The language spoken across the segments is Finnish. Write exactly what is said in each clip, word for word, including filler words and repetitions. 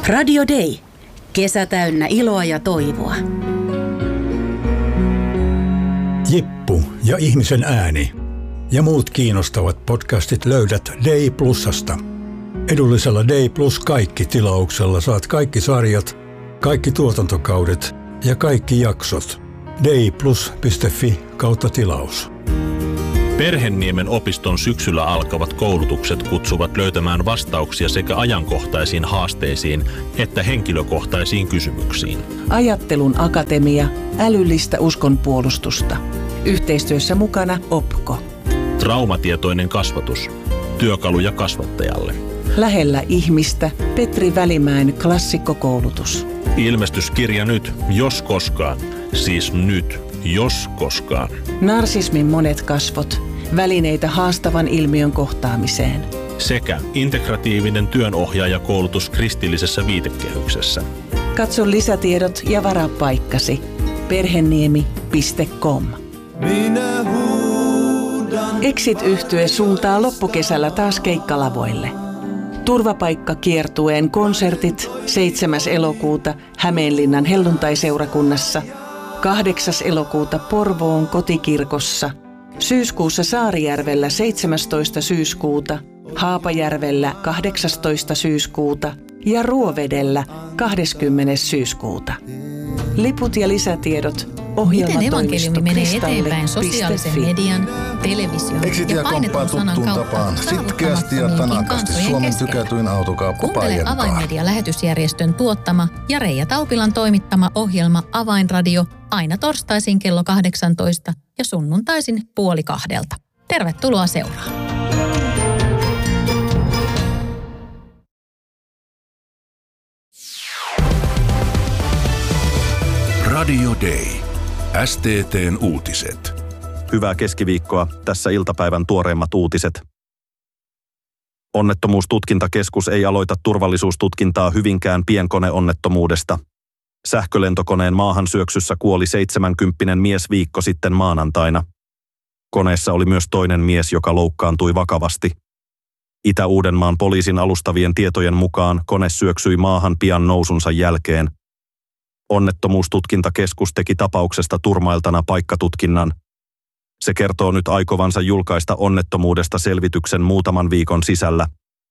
Radio Day. Kesä täynnä iloa ja toivoa. Jippu ja ihmisen ääni ja muut kiinnostavat podcastit löydät Day Plusasta. Edullisella Day Plus kaikki -tilauksella saat kaikki sarjat, kaikki tuotantokaudet ja kaikki jaksot. dayplus piste fi kautta tilaus. Perhenniemen opiston syksyllä alkavat koulutukset kutsuvat löytämään vastauksia sekä ajankohtaisiin haasteisiin että henkilökohtaisiin kysymyksiin. Ajattelun akatemia, älyllistä uskonpuolustusta. Yhteistyössä mukana Opko. Traumatietoinen kasvatus. Työkaluja kasvattajalle. Lähellä ihmistä Petri Välimäen klassikkokoulutus. Ilmestyskirja nyt, jos koskaan. Siis nyt, jos koskaan. Narsismin monet kasvot. Välineitä haastavan ilmiön kohtaamiseen. Sekä integratiivinen työnohjaajakoulutus kristillisessä viitekehyksessä. Katso lisätiedot ja varaa paikkasi. perheniemi piste com. Exit-yhtye suuntaa loppukesällä taas keikkalavoille. Turvapaikkakiertueen konsertit seitsemäs elokuuta Hämeenlinnan helluntaiseurakunnassa, kahdeksas elokuuta Porvoon kotikirkossa, syyskuussa Saarijärvellä seitsemästoista syyskuuta, Haapajärvellä kahdeksastoista syyskuuta ja Ruovedellä kahdeskymmenes syyskuuta. Liput ja lisätiedot Miten evankeliumi menee eteenpäin sosiaalisen median, television Exitia ja painetun sanan kautta tapaan sitkeästi ja tanakasti Suomen tykätyin autokauppa Kuuntele Avainmedia-lähetysjärjestön tuottama ja Reija Taupilan toimittama ohjelma Avainradio aina torstaisin kello kahdeksantoista ja sunnuntaisin puoli kahdelta. Tervetuloa seuraan. Radio Day. S T T:n uutiset. Hyvää keskiviikkoa. Tässä iltapäivän tuoreimmat uutiset. Onnettomuustutkintakeskus ei aloita turvallisuustutkintaa Hyvinkään pienkoneonnettomuudesta. Sähkölentokoneen maahan syöksyssä kuoli seitsemänkymppinen mies viikko sitten maanantaina. Koneessa oli myös toinen mies, joka loukkaantui vakavasti. Itä-Uudenmaan poliisin alustavien tietojen mukaan kone syöksyi maahan pian nousunsa jälkeen. Onnettomuustutkintakeskus teki tapauksesta turmailtana paikkatutkinnan. Se kertoo nyt aikovansa julkaista onnettomuudesta selvityksen muutaman viikon sisällä.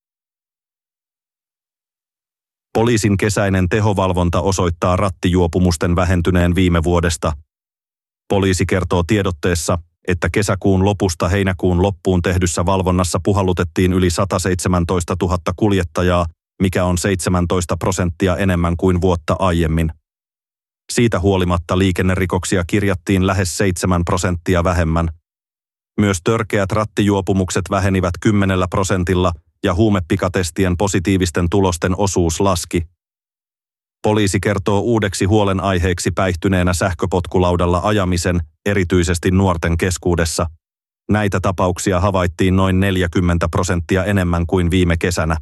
Poliisin kesäinen tehovalvonta osoittaa rattijuopumusten vähentyneen viime vuodesta. Poliisi kertoo tiedotteessa, että kesäkuun lopusta heinäkuun loppuun tehdyssä valvonnassa puhallutettiin yli sataseitsemäntoistatuhatta kuljettajaa, mikä on seitsemäntoista prosenttia enemmän kuin vuotta aiemmin. Siitä huolimatta liikennerikoksia kirjattiin lähes seitsemän prosenttia vähemmän. Myös törkeät rattijuopumukset vähenivät kymmenellä prosentilla ja huumepikatestien positiivisten tulosten osuus laski. Poliisi kertoo uudeksi huolenaiheeksi päihtyneenä sähköpotkulaudalla ajamisen, erityisesti nuorten keskuudessa. Näitä tapauksia havaittiin noin neljäkymmentä prosenttia enemmän kuin viime kesänä.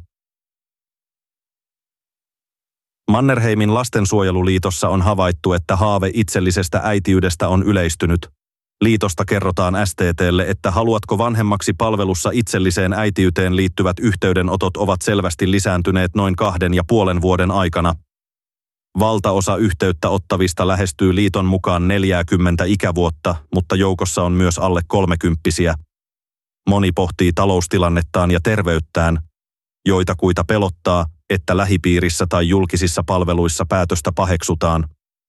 Mannerheimin lastensuojeluliitossa on havaittu, että haave itsellisestä äitiydestä on yleistynyt. Liitosta kerrotaan S T T:lle, että haluatko vanhemmaksi palvelussa itselliseen äitiyteen liittyvät yhteydenotot ovat selvästi lisääntyneet noin kahden ja puolen vuoden aikana. Valtaosa yhteyttä ottavista lähestyy liiton mukaan neljäkymmentä ikävuotta, mutta joukossa on myös alle kolmekymppisiä. Moni pohtii taloustilannettaan ja terveyttään. Joitakuita pelottaa, että lähipiirissä tai julkisissa palveluissa päätöstä paheksutaan.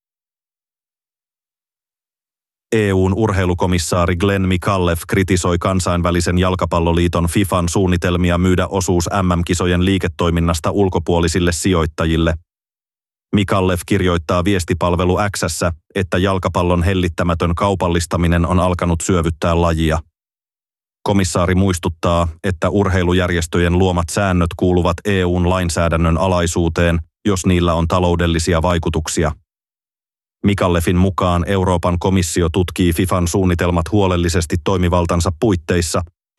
E U:n urheilukomissaari Glenn Micallef kritisoi kansainvälisen jalkapalloliiton FIFAn suunnitelmia myydä osuus M M-kisojen liiketoiminnasta ulkopuolisille sijoittajille. Micallef kirjoittaa viestipalvelu X:ssä, että jalkapallon hellittämätön kaupallistaminen on alkanut syövyttää lajia. Komissaari muistuttaa, että urheilujärjestöjen luomat säännöt kuuluvat E U:n lainsäädännön alaisuuteen, jos niillä on taloudellisia vaikutuksia. Micallefin mukaan Euroopan komissio tutkii FIFAn suunnitelmat huolellisesti toimivaltansa puitteissa.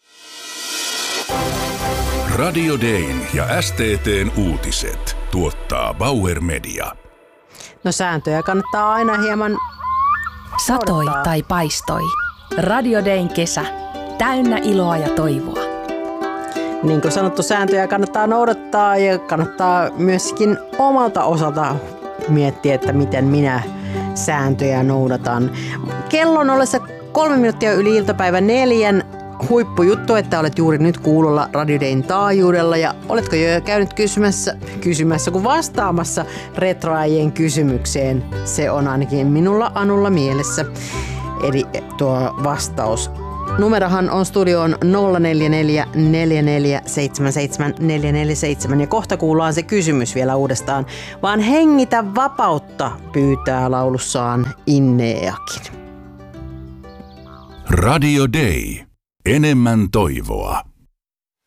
Radio Dayn ja S T T:n uutiset tuottaa Bauer Media. No sääntöjä kannattaa aina hieman Satoi noudattaa. tai paistoi. Radio Dayn kesä. Täynnä iloa ja toivoa. Niin kuin sanottu, sääntöjä kannattaa noudattaa ja kannattaa myöskin omalta osalta miettiä, että miten minä sääntöjä noudatan. Kellon ollessa kolme minuuttia yli iltapäivän neljän. Huippujuttu, että olet juuri nyt kuulolla Radio Dayn taajuudella ja oletko jo käynyt kysymässä, kysymässä kun vastaamassa retroajien kysymykseen. Se on ainakin minulla Anulla mielessä. Eli tuo vastaus. Numerohan on studioon nolla neljä neljä neljä neljä seitsemän seitsemän neljä neljä seitsemän ja kohta kuullaan se kysymys vielä uudestaan. Vaan hengitä vapautta pyytää laulussaan Inneakin. Radio Day. Enemmän toivoa.